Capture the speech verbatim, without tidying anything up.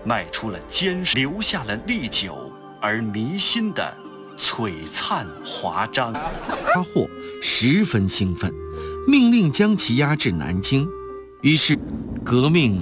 迈出了坚实，留下了历久而弥新的璀璨华章。 阿霍十分兴奋，命令将其押至南京。于是革命